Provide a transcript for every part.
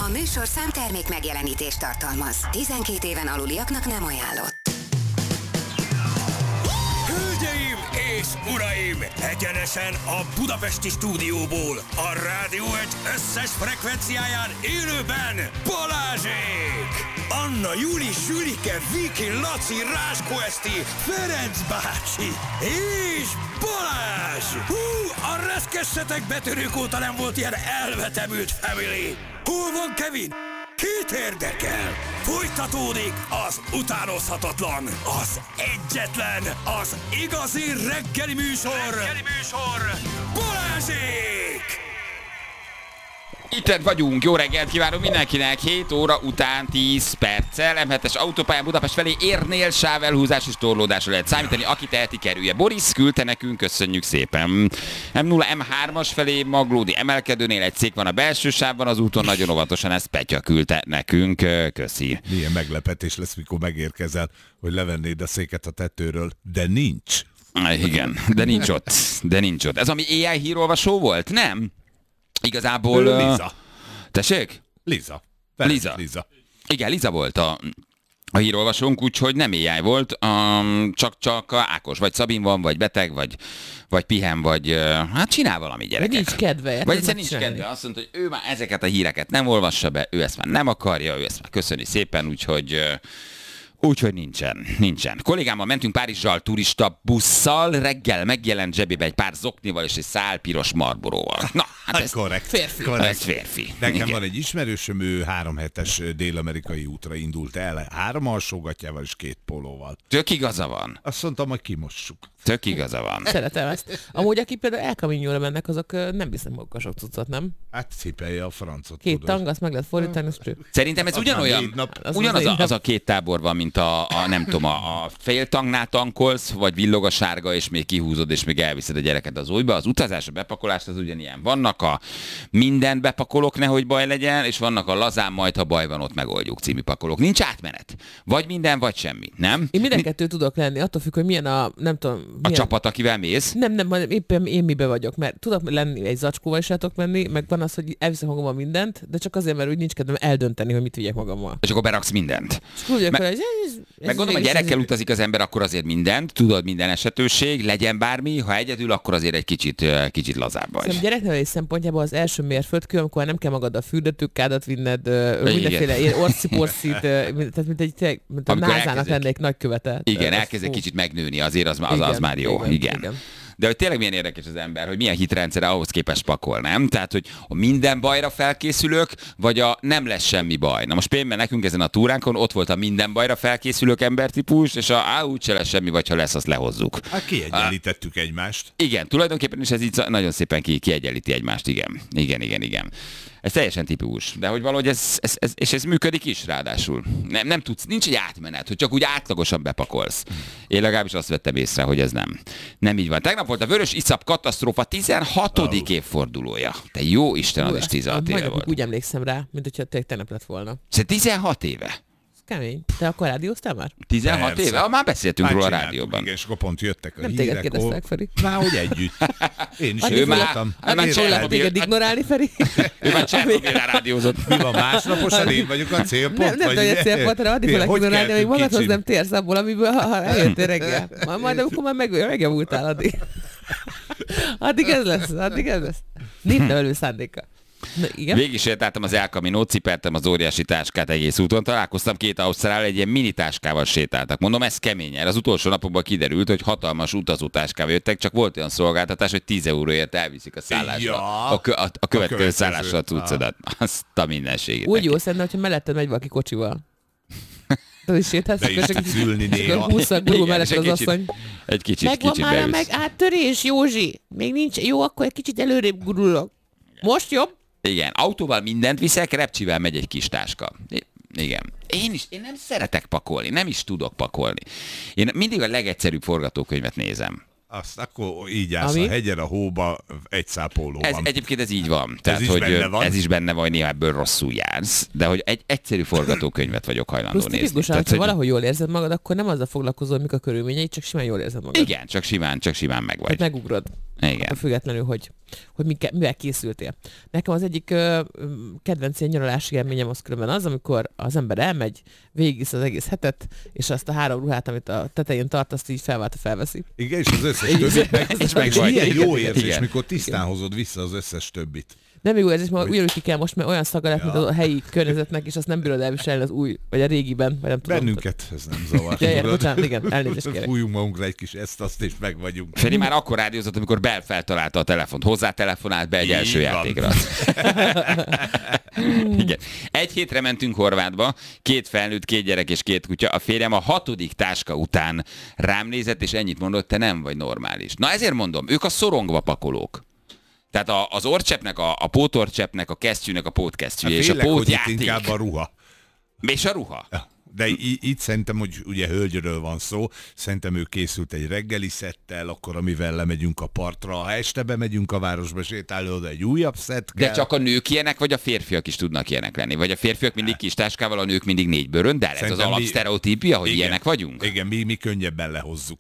A műsorszám termék megjelenítést tartalmaz. 12 éven aluliaknak nem ajánlott. Hölgyeim és uraim! Egyenesen a budapesti stúdióból, a Rádió Egy összes frekvenciáján élőben Balázsék! Anna, Juli, Sülike, Viki, Laci, Ráskó Eszti, Ferenc bácsi és Balázs! Hú, a reszkessetek betörők óta nem volt ilyen elvetemült family! Hol van Kevin? Kit érdekel? Folytatódik az utánozhatatlan, az egyetlen, az igazi reggeli műsor, Balázsék! Itt vagyunk, jó reggelt kívánok mindenkinek, 7 óra után 10 perccel, M7-es autópályán Budapest felé érnél sávelhúzás és torlódásra lehet számítani, aki teheti kerülje. Boris küldte nekünk, köszönjük szépen. M0, M3-as felé Maglódi emelkedőnél egy szék van a belső sávban, az úton nagyon óvatosan, ezt Petya küldte nekünk, köszi. Milyen meglepetés lesz, mikor megérkezel, hogy levennéd a széket a tetőről, de nincs. Igen, de nincs ott. Ez ami AI hírolvasó volt, nem? Igazából... Liza. Tessék? Liza. Igen, Liza volt a hírolvasónk, úgyhogy nem AI volt, csak Ákos, vagy Szabin van, vagy beteg, vagy pihen, vagy hát csinál valami gyerekek. Vagy nincs kedve. Vagy nincs kedve. Azt mondta, hogy ő már ezeket a híreket nem olvassa be, ő ezt már nem akarja, ő ezt már köszöni szépen, úgyhogy nincsen. Kollégámmal mentünk Párizsal turista busszal, reggel megjelent zsebébe egy pár zoknival és egy szál piros Marlboróval. Na, hát ez korrekt. Férfi. Ez férfi. Nekem Igen. van egy ismerősöm, ő 3 hetes dél-amerikai útra indult el, 3 alsógatjával és 2 polóval. Tök igaza van. Azt mondtam, hogy kimossuk. Tök igaza van. Szeretem ezt. Amúgy, akik például El Camino-ra mennek, azok nem visznek magukkal sok cuccot, nem? Hát cipelje a francot. 2 tudod. tang, azt meg lehet fordítani, és cső. Szerintem ez ugyanolyan, az a 2 tábor van, mint a nem tudom, a fél tangnál tankolsz, vagy villog a sárga, és még kihúzod, és még elviszed a gyereket az újba. Az utazás, a bepakolás az ugyanilyen. Vannak a mindent bepakolok, nehogy baj legyen, és vannak a lazán, majd ha baj van, ott megoldjuk című pakolók. Nincs átmenet. Vagy minden, vagy semmi, nem? Én minden kettő tudok lenni, attól függ, hogy milyen a, nem tudom... A Milyen... csapat, akivel mész? Nem, éppen én mibe vagyok, mert tudok lenni, egy zacskóval is el tudok menni, meg van az, hogy elviszem magammal mindent, de csak azért, mert úgy nincs kedvem eldönteni, hogy mit vigyek magammal. És akkor beraksz mindent. És úgy vagyok, hogy Meg gondolom, hogy gyerekkel utazik az ember, akkor azért mindent, tudod, minden esetőség, legyen bármi, ha egyedül, akkor azért egy kicsit lazább vagy. Szerintem gyereknevelés szempontjából az első mérföldkő, amikor nem kell magad a fürdőtőkádat vinned, mindenféle orci-porcit, tehát mint a názának lenne egy nagykövete. Igen, elkezd egy kicsit megnőni, azért az már jó. Igen. De hogy tényleg milyen érdekes az ember, hogy milyen hitrendszere ahhoz képest pakol, nem? Tehát, hogy a minden bajra felkészülök, vagy a nem lesz semmi baj. Na most például nekünk ezen a túránkon ott volt a minden bajra felkészülők embertípus, és úgyse lesz semmi, vagy ha lesz, azt lehozzuk. Hát kiegyenlítettük egymást. Igen, tulajdonképpen is ez így nagyon szépen kiegyenlíti egymást, igen. Ez teljesen tipikus, de hogy valahogy ez működik is ráadásul. Nem tudsz, nincs egy átmenet, hogy csak úgy átlagosan bepakolsz. Én legalábbis azt vettem észre, hogy ez nem így van. Tegnap volt a vörös iszap katasztrófa 16. évfordulója. Te jó Isten, az is 16 éve volt. Úgy emlékszem rá, mint hogyha tegnap lett volna. Ez 16 éve? Kemény. Te akkor rádióztál már? 16 Persze. éve? Már beszéltünk róla a Csináltuk, rádióban. Igen, és akkor pont jöttek a Nem hírek. téged kérdeztek, Feri. Már hogy együtt. Én is Ő már- voltam. Téged ignorálni, Feri? Ő már Csernobilán rádiózott. Mi van másnaposan, én vagyok a célpont? Nem tudom, hogy a célpont, hanem addig fognak ignorálni, amíg magadhoz nem térsz abból, amiből eljöttél reggel. Majd amikor már megjavultál addig. Addig ez lesz. Nincs nevelő szándéka. Na, igen? Végig sétáltam az El Caminót, cipertem az óriási táskát egész úton, találkoztam 2 ausztrál, egy ilyen mini táskával sétáltak. Mondom, ez kemény. Az utolsó napokban kiderült, hogy hatalmas utazótáskával jöttek, csak volt olyan szolgáltatás, hogy 10 euróért elviszik a szállásra. Ja. A következő szállásra a cuccodat. Azt a mindenségét. Úgy jó szerintem, hogyha melletted megy valaki kocsival. Te is sétálsz, Be is tudsz ülni néha. 20 gurul Igen, mellett és egy az kicsit- asszony. Egy kicsit Megvan már a beülsz. áttörés, Józsi. Még nincs. Jó, akkor egy kicsit előrébb gurulok. Most jobb? Igen, autóval mindent viszek, repcsivel megy egy kis táska. Igen. Én nem szeretek pakolni, nem is tudok pakolni. Én mindig a legegyszerűbb forgatókönyvet nézem. azt akkor így állsz a hegyen, a hóba, egy szápolóban. Egyébként ez így van. Tehát, ez is benne van, néha ebből rosszul jársz, de hogy egy egyszerű forgatókönyvet vagyok hajlandó nézni. Tipikusan, hogyha valahogy jól érzed magad, akkor nem azzal foglalkozol, mik a körülményei, csak simán jól érzed magad. Igen, csak simán meg vagy. Hát megugrod. Igen. Függetlenül, hogy mivel készültél. Nekem az egyik kedvenc ilyen nyaralási élményem az különben az, amikor az ember elmegy, végigvisz az egész hetet, és azt a 3 ruhát, amit a tetején tart, azt így felveszi. Igen, és az összes többit meg ilyen jó érzés, mikor tisztán hozod vissza az összes többit. Nem jó érzés, mert ugyanúgy ki kell most, mert olyan szaga lett, mint a helyi környezetnek, és azt nem bírod elviselni az új, vagy a régiben, vagy nem tudom. Bennünket ez nem zavar. Bocsánat, igen, elnézést kérek. Fújjunk magunkra egy kis ezt-azt, és meg vagyunk. Feri már akkor rádiózott, amikor Bell feltalálta a telefont, hozzátelefonált be egy első játékra. Igen. 1 hétre mentünk Horvátba, 2 felnőtt, 2 gyerek és 2 kutya. A férjem a 6. táska után rám nézett, és ennyit mondott, te nem vagy normális. Na ezért mondom, ők a szorongva pakolók. Tehát az orrcseppnek, a pótorcseppnek, a kesztyűnek a pótkesztyűje, és a pótjáték. Inkább a ruha. És a ruha. Ja. De itt szerintem, hogy ugye hölgyről van szó, szerintem ő készült egy reggeli szettel, akkor amivel lemegyünk a partra, ha este bemegyünk a városba, sétálni oda egy újabb szett kell. De csak a nők ilyenek, vagy a férfiak is tudnak ilyenek lenni? Vagy a férfiak mindig kis táskával, a nők mindig 4 bőrön, de ez az alapsztereotípia, hogy ilyenek vagyunk? Igen, mi könnyebben lehozzuk.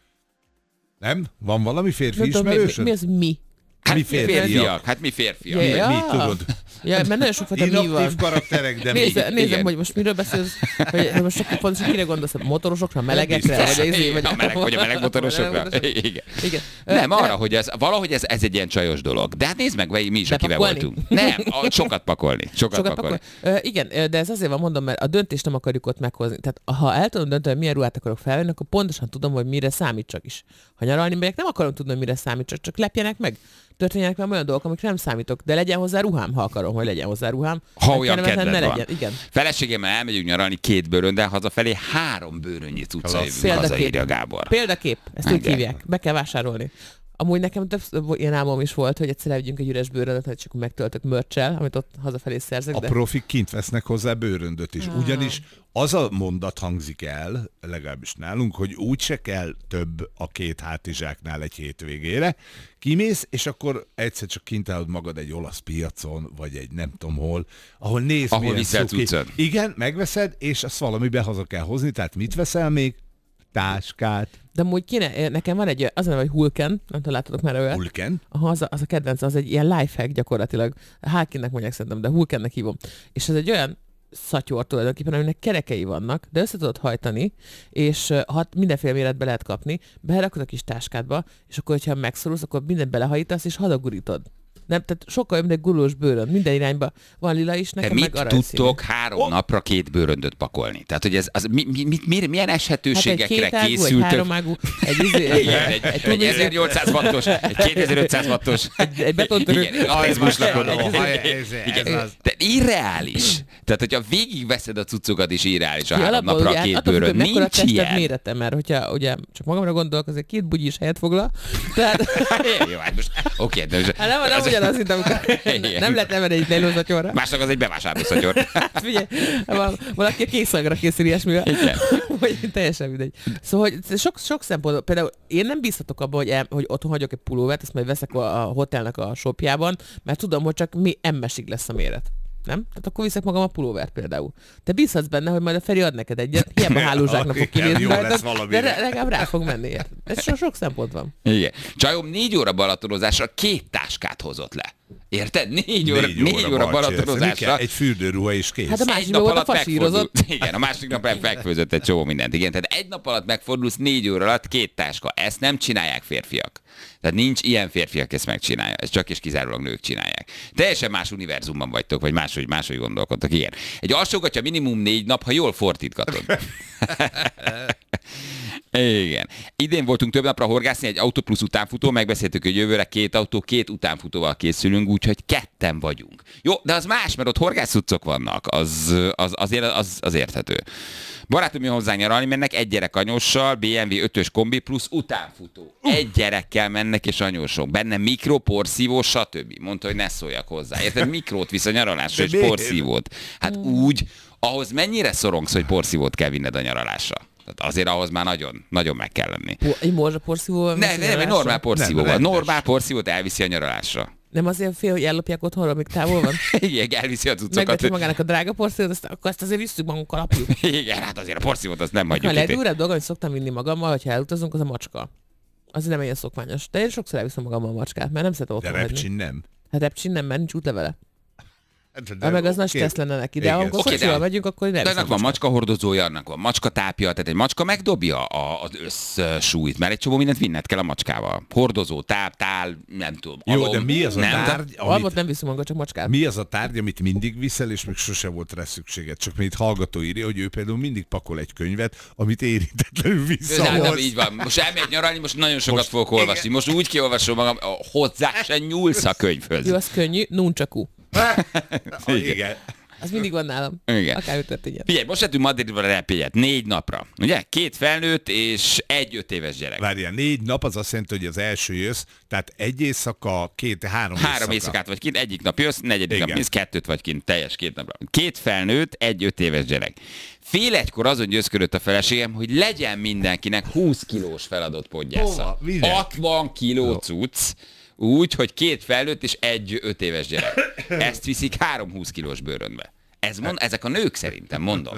Nem? Van valami férfi ismerősöd? Mi az mi? Hát mi férfiak. Hát mi férfiak. Ja. Mi tudod? Ja, mert nagyon sokfajta mi van. Inaktív karakterek, de Nézem, hogy most miről beszélsz, hogy most akkor pontosan kire gondolsz, a motorosokra, a melegekre, vagy a meleg motorosokra. Igen. Nem, arra, hogy valahogy ez egy ilyen csajos dolog. De hát nézd meg, mi is, akivel voltunk. Nem, sokat pakolni. Igen, de ez azért van, mondom, mert a döntést nem akarjuk ott meghozni. Tehát ha el tudom dönteni, hogy milyen ruhát akarok felvenni, akkor pontosan tudom, hogy mire számítsak is. Ha nyaralni megyek, nem akarom tudni, hogy mire számítsak, csak lepjenek meg. Történjenek már olyan dolgok, amik nem számítok, de legyen hozzá ruhám, ha akarom, hogy legyen hozzá ruhám. Ha olyan kedved van. Legyen. Igen. Feleségemmel elmegyünk nyaralni 2 bőröndel, hazafelé 3 bőrönnyi cucca jövünk haza, írja Gábor. Példakép, ezt úgy hívják, be kell vásárolni. Amúgy nekem több ilyen álmom is volt, hogy egyszer elvigyünk egy üres bőröndöt, hogy csak megtöltök mörcsel, amit ott hazafelé szerzek. A profik kint vesznek hozzá bőröndöt is. Ugyanis az a mondat hangzik el, legalábbis nálunk, hogy úgyse kell több a 2 hátizsáknál egy hétvégére. Kimész, és akkor egyszer csak kint állod magad egy olasz piacon, vagy egy nem tudom hol, ahol nézd, ahol viszel cuccod. Igen, megveszed, és azt valamibe haza kell hozni, tehát mit veszel még? Táskát. De amúgy kéne, nekem van egy, az a neve, hogy Hulken, nem tudom, láttatok már olyat. Hulken? Aha, az a kedvenc, az egy ilyen lifehack gyakorlatilag. Hákinnek mondják szerintem, de Hulkennek hívom. És ez egy olyan szatyor tulajdonképpen, aminek kerekei vannak, de össze tudod hajtani, és mindenféle méretbe lehet kapni, berakod a kis táskádba, és akkor, hogyha megszorulsz, akkor mindent belehajítasz, és hadagurítod. Nem, tehát sokkal jobb, mint egy gulós bőrön. Minden irányba van lila is, nekem mit meg arany tudtok 3 napra 2 bőröndöt pakolni? Tehát, hogy ez milyen eshetőségekre hát készültök? Egy 2 ágú, egy 1800 wattos, egy 2500 wattos. Egy betontörő. De irreális. Tehát, hogyha végigveszed a cuccokat is irreális a 3 napra 2 bőrönd. Nincs ilyen. Mérete, mert hogyha ugye csak magamra gondolok, azért 2 bugyis helyet foglal. Tehát... Jó, hát most oké, de most... Nem ugyanaz, mint amikor nem lehet emelni egy lejlózatyorra. Másnak az egy bevásárlószatyor. Figyelj, valaki a kékszagra készül ilyesmivel. Vagy teljesen mindegy. Szóval hogy sok szempontból, például én nem bízhatok abban, hogy otthon hagyok egy pulóvert, ezt majd veszek a hotelnek a shopjában, mert tudom, hogy csak M-esig lesz a méret. Nem? Tehát akkor viszek magam a pulóvert például. Te bízhatsz benne, hogy majd a Feri ad neked egyet, hiába hálózsáknak fog kinézni rajtad, de legalább rá fog menni. Ez sok szempont van. Igen. Csajom 4 óra balatonozásra 2 táskát hozott le. Érted? 4 óra balatonozásra. Egy fürdőruha és kész. Hát a másik nap alatt megfordult. Igen, a másik nap megfőzött egy csomó mindent. Igen, tehát egy nap alatt megfordulsz, 4 óra alatt 2 táska. Ezt nem csinálják férfiak. Tehát nincs ilyen férfi, aki ezt megcsinálja. Ez csak és kizárólag nők csinálják. Teljesen más univerzumban vagytok, vagy máshogy gondolkodtok. Igen. Egy alsógatja minimum 4 nap, ha jól fordítgatod. Igen. Idén voltunk több napra horgászni, egy autó plusz utánfutó, megbeszéltük, hogy jövőre 2 autó, 2 utánfutóval készülünk, úgyhogy 2-en vagyunk. Jó, de az más, mert ott horgászcuccok vannak, az érthető. Barátom jön hozzá nyaralni, mennek 1 gyerek anyóssal, BMW 5-ös kombi plusz utánfutó. 1 gyerekkel mennek és anyósok. Benne mikro, porszívó, stb. Mondta, hogy ne szóljak hozzá. Érted, mikrót visz a nyaralásra és porszívót. Hát úgy, ahhoz mennyire szorongsz, hogy porszívót kell vinned a nyaralásra? Tehát azért ahhoz már nagyon, nagyon meg kell lenni. Egy morzsaporszívóval? Nem, egy normál porszívóval. Normál porszívót elviszi a nyaralásra. Nem azért fél, hogy ellopják otthonról, amíg távol van? Igen, elviszi a cuccokat. Megvetjük magának a drága porszívót, akkor ezt azért visszük magunkkal, apjuk. Igen, hát azért a porszívót azt nem hagyjuk A itt. legdurább dolog, amit szoktam vinni magammal, hogyha elutazunk, az a macska. Az nem ilyen szokványos. De én sokszor elviszem magammal a macskát, mert nem szeretem otthon De hagyni. repcsin nem. Hát repcsin nem, mert nincs útlevele. De Meg az nagy stressz lenne neki, de igen, amikor oké, kocsival de- megyünk, akkor nem. De annak van macskahordozója, annak van macskatápja, tehát egy macska megdobja az összsúlyt, mert egy csomó mindent vinned kell a macskával. Hordozó, táp, tál, nem tudom. Jó, alom, de mi az a nem? tárgy, Almot amit, nem viszünk magunkkal, csak macskát. mi az a tárgy, amit mindig viszel, és még sose volt rá szükséged? Csak mint hallgató írja, hogy ő például mindig pakol egy könyvet, amit érintetlenül Általában visszahoz. így van. Most elmegyek nyaralni, most nagyon sokat fogok olvasni. Most úgy kiolvasom magam, hozzá se nyúlsz a könyvhöz. Jó, az könnyű, nunchaku. Igen. Az mindig van nálam. Igen. Akármi történjen. Figyelj, most lettünk Madridba repjegyet, 4 napra. Ugye? 2 felnőtt és 1 5 éves gyerek. Várjál, 4 nap az azt jelenti, hogy az első jössz, tehát egy éjszaka, 3 3 éjszakát vagy kint, egyik nap jössz, negyedik nap Igen. mész, 2 vagy kint, teljes 2 napra. 2 felnőtt, 1 5 éves gyerek. Fél egykor azon győzködött a feleségem, hogy legyen mindenkinek 20 kilós feladott podgyásza. Hova? Minek? 60 kiló cucc, úgy, hogy 2 felnőtt és 1 5 éves gyerek. Ezt viszik 3 20 kilós bőrönbe. Ezek a nők szerintem, mondom.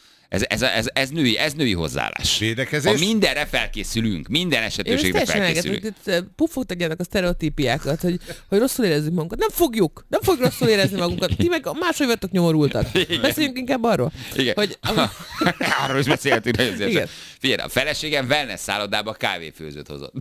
Ez női hozzáállás. Védekezés? Ha mindenre felkészülünk, minden Én ezt esetőségre teljesen felkészülünk. engedem, puffogtatjának a sztereotípiákat, hogy rosszul érezzük magunkat. Nem fogjuk rosszul érezni magunkat. Ti meg máshogy vagytok nyomorultak. Beszéljünk inkább arról. Igen. Hogy, Arról is beszélhetünk nagyon szívesen. Igen. Figyelj, a feleségem wellness szállodába kávéfőzőt hozott.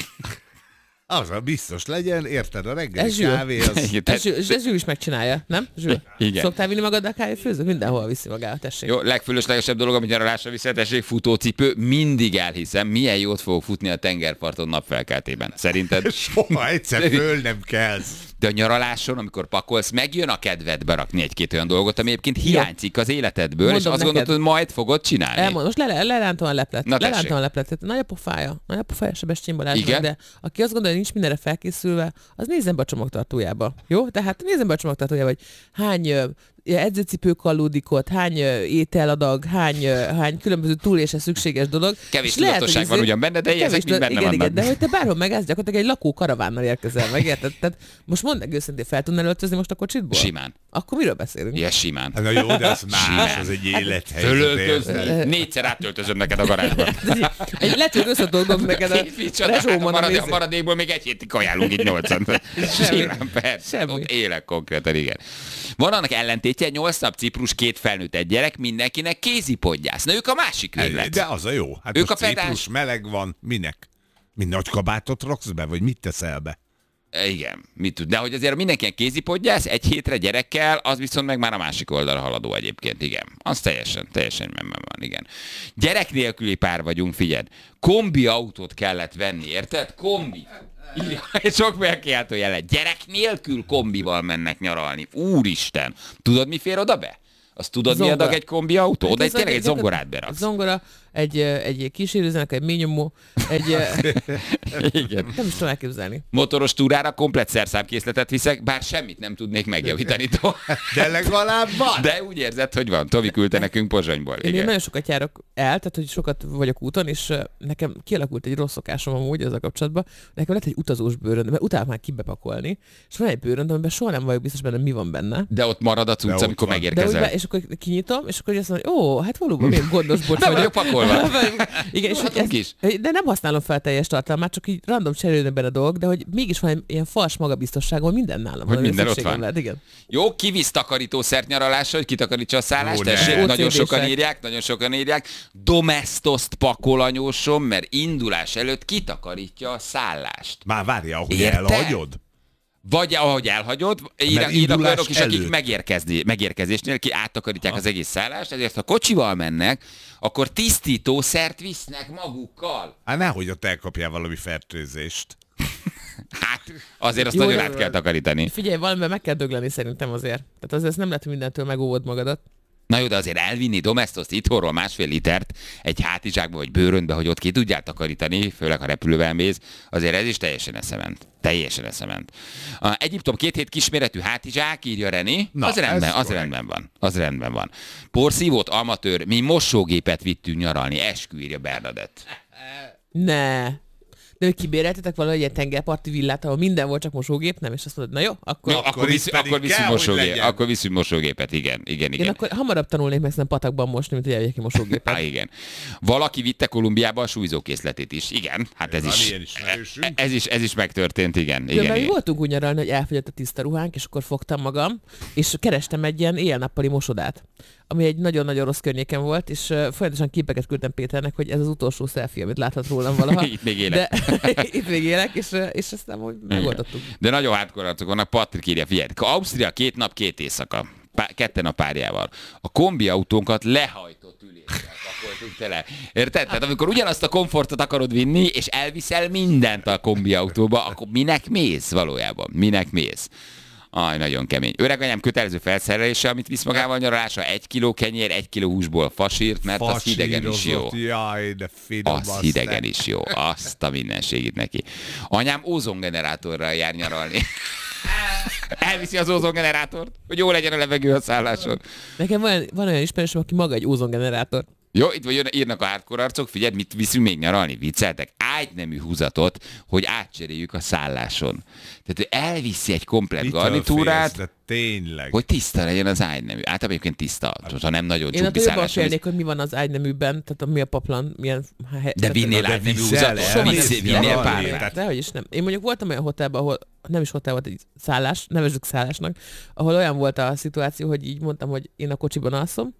Az a biztos legyen, érted, a reggeli Ez Zsül. kávé az... ez Zsül is megcsinálja, nem? Zsül? Igen. Szoktál vinni magad a kávéfőzőt? Mindenhol viszi magával, tessék. Jó, legfölöslegesebb dolog, amit nyaralásra viszel, tessék, futócipő, mindig elhiszem, milyen jót fogok futni a tengerparton napfelkeltében. Szerinted? Soha egyszer föl nem kelsz. De a nyaraláson, amikor pakolsz, megjön a kedved berakni egy-két olyan dolgot, ami egyébként hiányzik az életedből, Mondom és azt neked. gondolod, hogy majd fogod csinálni. Elmond, most lerántom a leplet. Na, tessék. Lerántom a lepletet. Nagy a pofája Sebestyén Balázsnak, Igen? de aki azt gondolja, hogy nincs mindenre felkészülve, az nézzen be a csomagtartójába. Jó? Tehát nézzen be a csomagtartójába, hogy hány edzőcipőkallódikot, hány ételadag, hány különböző túlélésre szükséges dolog. Kevés És lehet, tudatosság hogy van ugyan benne, de ezek mind benne igen, vannak. igen, de hogy te bárhol megállsz, gyakorlatilag egy lakó karavánnal érkezel meg, érted? Tehát most mondd meg őszintén, fel tudnál öltözni most a kocsitból? Simán. Akkor miről beszélünk? Igen, simán. Hát na jó, de az más, Simán. az egy élethelyzet. Fölöltözni. érted? 4-szer átöltözöm neked a garázsba. Letöltözött dolgok neked a rezsómon. A maradékból még egy hétig kajálunk itt 8-an. Simán, persze. Semmi. Ott élek konkrétan, igen. Van annak ellentétje, 8 nap Ciprus, 2 felnőtt, egy gyerek, mindenkinek kézipodgyász. Na ők a másik véglet. De az a jó. Hát Ők most a pedás- Ciprus meleg van, minek? Mind nagy kabátot raksz be, vagy mit teszel be? Igen, mit tud. De hogy azért mindenkinek kézipodgyász, egy hétre gyerekkel, az viszont meg már a másik oldalra haladó egyébként, igen. Az teljesen van, igen. Gyerek nélküli pár vagyunk, figyeld. Kombi autót kellett venni, érted? Kombi. Sok megkiáltó jelet. Gyerek nélkül kombival mennek nyaralni. Úristen. Tudod, mi fér oda be? Azt tudod, mi Zongora. adag egy kombi autó? Oda Ez tényleg egy gyakorlatilag zongorát beraksz. Zongora, egy kísérőzenek, egy ményomó, Igen. nem is tudom elképzelni. Motoros túrára komplet szerszámkészletet viszek, bár semmit nem tudnék megjavítani. De legalább van. De úgy érzed, hogy van. Tomi küldte nekünk Pozsonyból. Én Igen. nagyon sokat járok el, tehát hogy sokat vagyok úton, és nekem kialakult egy rossz szokásom amúgy ezzel kapcsolatban. Nekem lett egy utazós bőrönd, mert utálok már kibepakolni, és van egy bőrönd, amiben soha nem vagyok biztos benne, mi van benne. De ott marad a cucc, De ott amikor van. De úgy megérkezel. és akkor kinyitom, és akkor azt mondom, hogy ó, hát valóban milyen gondos bocs Be vagyok pakolva. Igen, és hogy Voltunk is. de nem használom fel teljes tartalmát, csak így random cserélődnek benne dolgok, de hogy mégis van ilyen fals magabiztosság, hogy minden nálam Hogy van, minden ott szükségem van. lehet, igen. Jó, kivisz takarítószert nyaralásra, hogy kitakarítsa a szállást, Ó, tessék, ne. nagyon sokan OCD-sek. írják. Domestoszt pakol anyósom, mert indulás előtt kitakarítja a szállást. Már várja, ahogy Érted? elhagyod. Vagy ahogy elhagyod, írnak indulás olyanok is, akik előtt. megérkezésnél ki áttakarítják az egész szállást, ezért ha kocsival mennek, akkor tisztítószert visznek magukkal. Hát nehogy ott elkapjál valami fertőzést. Hát azért azt Jó, nagyon de- át kell takarítani. Figyelj, valamiben meg kell dögleni szerintem azért. Tehát azért nem lehet, hogy mindentől megóvod magadat. Na jó, de azért elvinni Domestoszt itthonról 1,5 litert egy hátizsákba vagy bőröntbe, hogy ott ki tudjál takarítani, főleg ha repülővel mész, azért ez is teljesen eszement. Teljesen eszement. Egyiptom 2 hét kisméretű hátizsák, írja René. Na, az rendben van. Az rendben van. Porszívót, amatőr, mi mosógépet vittünk nyaralni, eskü, írja Bernadett. Ne. De hogy kibéreltetek valahogy ilyen tengerparti villát, ahol minden volt, csak mosógép, nem? És azt mondod, na jó, akkor... Ja, akkor viszünk mosógépet, igen. Én akkor hamarabb tanulnék meg nem patakban mosni, mint hogy elvegyek ki mosógépet. Igen. Valaki vitte Kolumbiába a súlyzókészletét is. Igen, hát ez is megtörtént, igen. Mert mi voltunk úgy nyaralni, hogy elfogyott a tiszta ruhánk, és akkor fogtam magam, és kerestem egy ilyen éjjel-nappali mosodát, ami egy nagyon-nagyon rossz környéken volt, és folyamatosan képeket küldtem Péternek, hogy ez az utolsó selfie, amit láthat rólam valaha. Itt még élek. Itt még élek, és aztán megoldottuk. De nagyon hardcore arcok vannak. Patrik írja, figyelj, Ausztria 2 nap 2 éjszaka. Ketten a párjával. A kombi autónkat lehajtott üléssel pakoltuk tele. Érted? Tehát amikor ugyanazt a komfortot akarod vinni, és elviszel mindent a kombi autóba, akkor minek mész valójában? Minek mész? Aj, nagyon kemény. Öreganyám kötelező felszerelése, amit visz magával nyaralásra, 1 kiló kenyér, 1 kiló húsból fasírt, mert az hidegen is jó. Jaj, de finom az hidegen is jó. Azt a mindenségét neki. Anyám ózongenerátorral jár nyaralni. Elviszi az ózongenerátort, hogy jó legyen a levegő a szálláson. Nekem van olyan ismerősöm, aki maga egy ózongenerátor. Jó, itt vagy írnak a hardcore arcok, figyelj, mit viszünk még nyaralni, vicceltek? Ágynemű húzatot, hogy átcseréljük a szálláson. Tehát ő elviszi egy komplett garnitúrát, de tényleg. hogy tiszta legyen az ágynemű. Általában egyébként tiszta, ha nem nagyon csupi szálláson. Én jobban félnék, hogy mi van az ágyneműben, tehát mi a paplan, milyen... De vinnél ágynemű húzatot? Vinnél párját? Dehogy is nem. Én mondjuk voltam olyan hotelben, ahol nem is hotel volt, egy szállás, nevezzük szállásnak, ahol olyan volt a szituáció, hogy így mondtam, hogy én a kocsiban alszom,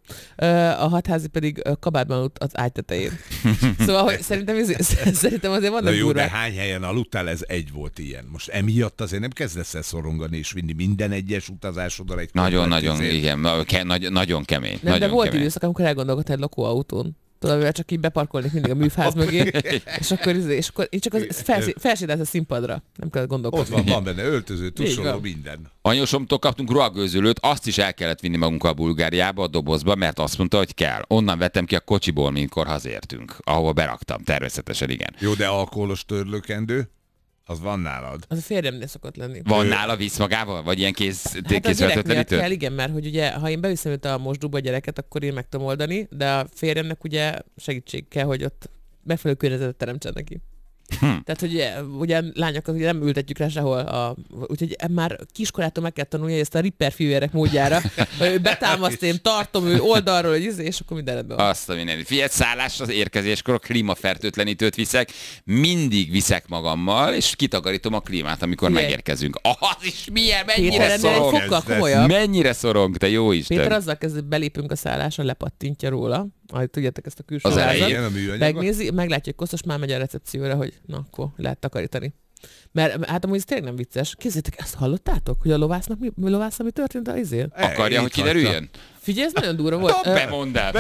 a hatházi pedig kabátban aludt az ágy tetején. Szóval hogy szerintem azért vannak jó, de hány helyen aludtál, ez egy volt ilyen. Most emiatt azért nem kezdesz el szorongani és vinni minden egyes utazásodra egy nagyon, igen, nagyon kemény. Nem, de volt időszak, amikor elgondolkodtál egy lakóautón. Tudod, mivel csak így beparkolnék mindig a műfáz mögé, és akkor én csak felsétálsz a színpadra. Nem kell gondolkodni. Ott van benne öltöző, tusoló, minden. Anyósomtól kaptunk ruhagőzölőt, azt is el kellett vinni magunkkal Bulgáriába, a dobozba, mert azt mondta, hogy kell. Onnan vettem ki a kocsiból, minkkor hazértünk, ahova beraktam, természetesen igen. Jó, de alkoholos törlőkendő? Az van nálad? Az a férjemnél szokott lenni. Van nála, visz magával? Vagy ilyen kézfeltöltlenítő? Hát igen, mert hogy ugye, ha én beviszem őt a mosdóba a gyereket, akkor én meg tudom oldani, de a férjemnek ugye segítség kell, hogy ott megfelelő környezetet teremtsen neki. Tehát, hogy ugye lányokat ugye nem ültetjük rá sehol, úgyhogy már kiskorától meg kell tanulni ezt a ripper fivérek módjára, hogy betámaszt, én tartom ő oldalról, és akkor minden rendben van. Azt a minden. Figyelj, szállás az érkezéskor, klímafertőtlenítőt viszek, mindig viszek magammal, és kitakarítom a klímát, amikor megérkezünk. Az is milyen, mennyire szorong. Mennyire szorong, te jó Isten. Péter azzal kezdve, belépünk a szállásra, lepattintja róla. Ahogy tudjátok ezt a külső az házat, megnézi, meglátja, hogy koszos, már megy a recepcióra, hogy na, akkor lehet takarítani. Mert hát amúgy ez tényleg nem vicces. Képzeljétek, ezt hallottátok, hogy a lovásznak mi történt az izén? Akarja, hogy kiderüljön? Figyelj, ez nagyon durva volt. Bemond el.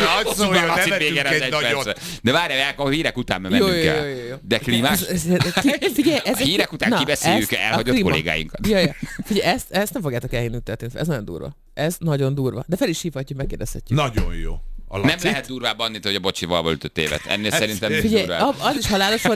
De várjál, a hírek után mennünk el. De klímás? Figyelj, hírek után kibeszéljük elhagyott kollégáinkat. Figyelj, ezt nem fogjátok elhinni, hogy történt. Ez nagyon durva. Ez nagyon durva. De fel is hívhatjuk, megkérdezhetjük. Nagyon jó. Nem lehet durvább annit, hogy a bocsival volt 5 évet. Ennél szerintem figyelj, az is halálos volt,